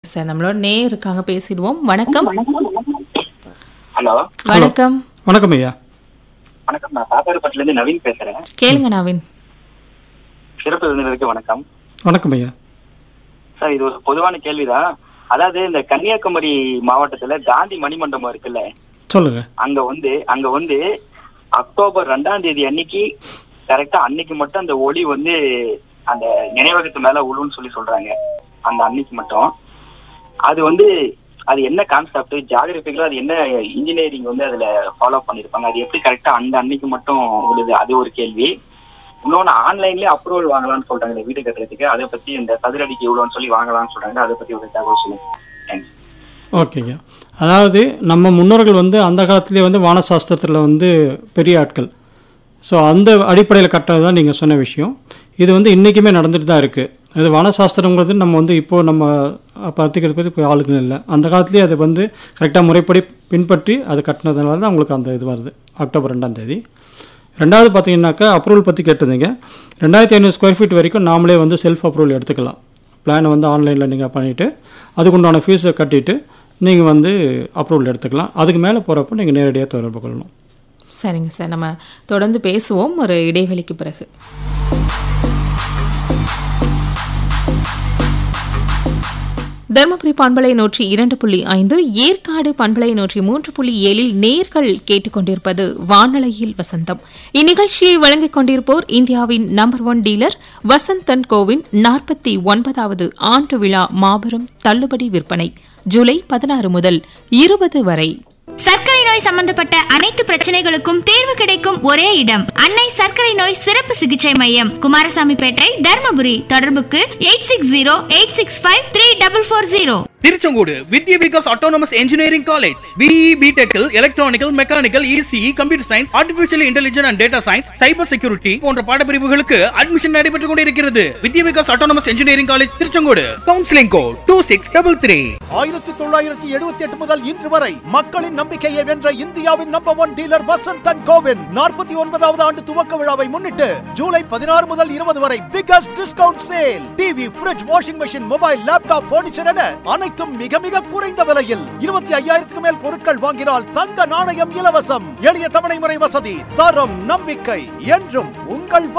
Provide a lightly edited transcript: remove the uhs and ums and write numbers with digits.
Sir, நம்மளோட இருக்காங்க, பேசிடுவோம். வணக்கம். ஹலோ. வணக்கம். வணக்கம் ஐயா. வணக்கம், நான் சாத்தாரப்பட்டில இருந்து நவீன் பேசுறேன். கேளுங்க நவீன். சிறப்பு விருந்தினருக்கு வணக்கம். வணக்கம் ஐயா. சார், இது ஒரு பொதுவான கேள்விதான். அதாவது இந்த கன்னியாகுமரி மாவட்டத்துல காந்தி மணிமண்டபம் இருக்குல்ல, சொல்லுங்க. அங்க வந்து அக்டோபர் 2ஆம் தேதி அன்னைக்கு கரெக்டா அன்னைக்கு மட்டும் அந்த ஒளி வந்து அந்த நினைவகத்து மேல உழுன்னு சொல்றாங்க. அந்த அன்னைக்கு மட்டும் அது என்ன கான்செப்ட், ஜியாகிரபிக்கலா அது என்ன இன்ஜினியரிங் வந்து அதுல ஃபாலோ பண்ணிருப்பாங்க, அது எப்படி கரெக்டா அந்த அன்னைக்கு மட்டும் உழுது, அது ஒரு கேள்வி. இன்னொன்னு, ஆன்லைன்லயே அப்ரூவல் வாங்கலாம்னு சொல்றாங்க இந்த வீடு கட்டுறதுக்கு, அதை பத்தி இந்த சதுரடிக்கு இவ்வளோன்னு சொல்லி வாங்கலாம்னு சொல்றாங்க, அதை பத்தி ஒரு தகவல் சொல்லுங்க. ஓகேங்க. அதாவது நம்ம முன்னோர்கள் வந்து அந்த காலத்திலே வந்து வானசாஸ்திரத்தில் வந்து பெரிய ஆட்கள். ஸோ அந்த அடிப்படையில் கட்டுறது தான் நீங்கள் சொன்ன விஷயம். இது வந்து இன்றைக்குமே நடந்துட்டு தான் இருக்குது. இது வானசாஸ்திரங்கிறது நம்ம வந்து இப்போது நம்ம பத்திக்கிறது இப்போ ஆளுங்க இல்லை. அந்த காலத்துலேயே அதை வந்து கரெக்டாக முறைப்படி பின்பற்றி அது கட்டினதுனால தான் அவங்களுக்கு அந்த இது வருது அக்டோபர் 2ஆம் தேதி. ரெண்டாவது பார்த்தீங்கன்னாக்கா அப்ரூவல் பற்றி கேட்டதுங்க. 2500 ஸ்கொயர் ஃபீட் வரைக்கும் நாமளே வந்து செல்ஃப் அப்ரூவல் எடுத்துக்கலாம். பிளானை வந்து ஆன்லைனில் நீங்கள் பண்ணிவிட்டு அதுக்குண்டான ஃபீஸை கட்டிட்டு நீங்கள் வந்து அப்ரூவல் எடுத்துக்கலாம். அதுக்கு மேலே போகிறப்போ நீங்கள் நேரடியாக தொடர்பு கொள்ளணும். சரிங்க சார், நம்ம தொடர்ந்து பேசுவோம் ஒரு இடைவெளிக்கு பிறகு. தர்மபுரி பண்பலை 102.5, ஏற்காடு பண்பலை 103.7 நேர்கள் கேட்டுக்கொண்டிருப்பது வானலையில் வசந்தம். இந்நிகழ்ச்சியை வழங்கிக் கொண்டிருப்போர் இந்தியாவின் number 1 dealer Vasanth and CoWIN 49வது ஆண்டு விழா மாபெரும் தள்ளுபடி விற்பனை ஜூலை 16 முதல் 20 வரை. சர்க்கரை நோய் சம்பந்தப்பட்ட அனைத்து பிரச்சனைகளுக்கும் தீர்வு கிடைக்கும் ஒரே இடம் அன்னை சர்க்கரை நோய் சிறப்பு சிகிச்சை மையம், குமாரசாமிப்பேட்டை, தர்மபுரி. தொடர்புக்கு 8608653440. திருச்செங்கோடு வித்யா Vikas autonomous engineering college. BE, பிடெக்கில் electronical, mechanical, ECE, computer science, artificial intelligence and data science, cyber security போன்ற பாடப்பிரிவுகளுக்கு அட்மிஷன் நடைபெற்றுக் கொண்டிருக்கிறது. வித்யா Vikas autonomous engineering college, Tiruchengode. Counselling code 2633. 1978 முதல் இன்று வரை மக்களின் நம்பிக்கையை வென்ற இந்தியாவின் number 1 dealer Vasanth and CoWIN 49வது ஆண்டு துவக்க விழாவை முன்னிட்டு ஜூலை 16 முதல் 20 வரை biggest discount sale. TV, fridge, washing machine, mobile, laptop, furniture என அனைத்தும் மிக மிக குறைந்த விலையில். 25,000க்கு மேல் பொருட்கள் வாங்கினால் தங்க நாணயம் இலவசம். எளிய தவணை முறை வசதி. தரம், நம்பிக்கை என்றும் உங்கள்